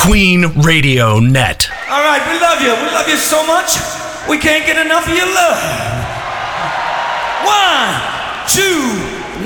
Queen Radio Net. All right, we love you. We love you so much. We can't get enough of your love. 1, 2,